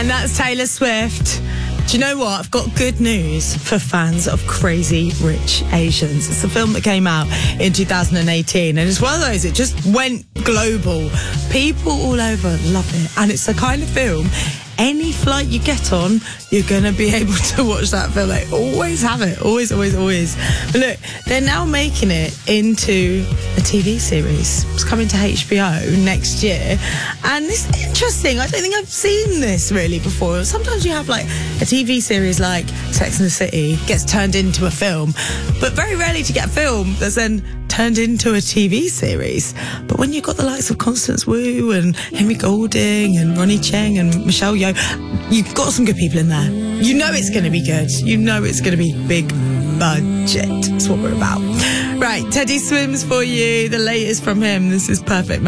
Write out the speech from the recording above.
And that's Taylor Swift. Do you know what? I've got good news for fans of Crazy Rich Asians. It's a film that came out in 2018, and it's one of those, it just went global. People all over love it, and it's the kind of film, any flight you get on, you're going to be able to watch that film. They always have it. Always, always, always. But look, they're now making it into a TV series. It's coming to HBO next year. And it's interesting. I don't think I've seen this really before. Sometimes you have like a TV series like Sex and the City gets turned into a film, but very rarely to get a film that's then turned into a TV series. But when you've got the likes of Constance Wu and Henry Golding and Ronnie Cheng and Michelle Yeoh, you've got some good people in there. You know it's going to be good. You know it's going to be big budget. That's what we're about. Right, Teddy Swims for you. The latest from him. This is Perfect.